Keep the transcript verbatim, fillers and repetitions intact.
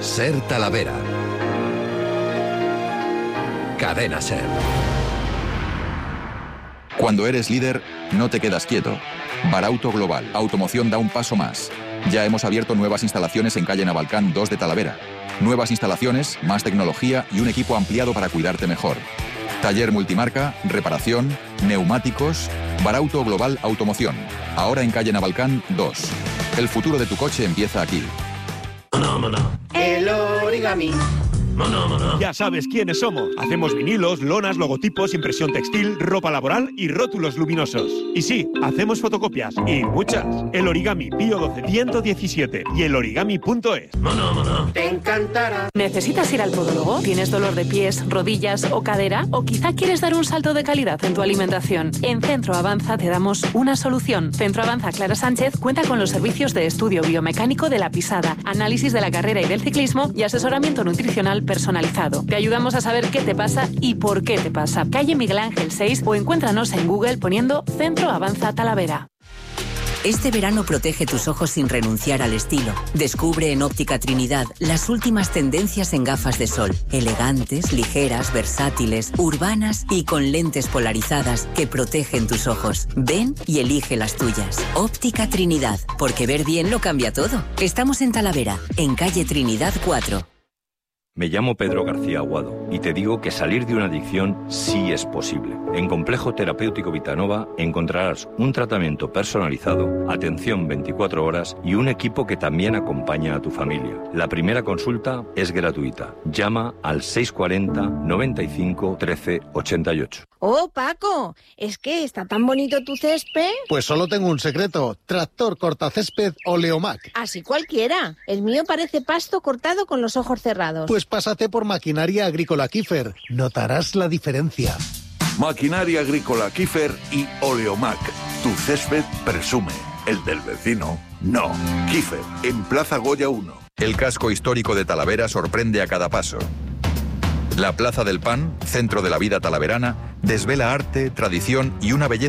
Ser Talavera. Cadena Ser. Cuando eres líder, no te quedas quieto. Barauto Global Automoción da un paso más. Ya hemos abierto nuevas instalaciones en calle Navalcán dos de Talavera. Nuevas instalaciones, más tecnología y un equipo ampliado para cuidarte mejor. Taller multimarca, reparación, neumáticos. Barauto Global Automoción. Ahora en calle Navalcán dos. El futuro de tu coche empieza aquí. El origami. Ya sabes quiénes somos. Hacemos vinilos, lonas, logotipos, impresión textil, ropa laboral y rótulos luminosos. Y sí, hacemos fotocopias, y muchas. El Origami Pío doce ciento diecisiete y el origami punto es. Te encantará. ¿Necesitas ir al podólogo? ¿Tienes dolor de pies, rodillas o cadera? ¿O quizá quieres dar un salto de calidad en tu alimentación? En Centro Avanza te damos una solución. Centro Avanza Clara Sánchez cuenta con los servicios de estudio biomecánico de la pisada, análisis de la carrera y del ciclismo y asesoramiento nutricional personalizado. Te ayudamos a saber qué te pasa y por qué te pasa. Calle Miguel Ángel seis o encuéntranos en Google poniendo Centro Avanza Talavera. Este verano protege tus ojos sin renunciar al estilo. Descubre en Óptica Trinidad las últimas tendencias en gafas de sol. Elegantes, ligeras, versátiles, urbanas y con lentes polarizadas que protegen tus ojos. Ven y elige las tuyas. Óptica Trinidad, porque ver bien lo cambia todo. Estamos en Talavera, en calle Trinidad cuatro. Me llamo Pedro García Aguado y te digo que salir de una adicción sí es posible. En Complejo Terapéutico Vitanova encontrarás un tratamiento personalizado, atención veinticuatro horas y un equipo que también acompaña a tu familia. La primera consulta es gratuita. Llama al seiscientos cuarenta, noventa y cinco, trece, ochenta y ocho. Oh, Paco, es que está tan bonito tu césped. Pues solo tengo un secreto. Tractor cortacésped Oleomac. Así cualquiera. El mío parece pasto cortado con los ojos cerrados. Pues pásate por Maquinaria Agrícola Kiefer. Notarás la diferencia. Maquinaria Agrícola Kiefer y Oleomac. Tu césped presume. El del vecino, no. Kiefer, en Plaza Goya uno. El casco histórico de Talavera sorprende a cada paso. La Plaza del Pan, centro de la vida talaverana, desvela arte, tradición y una belleza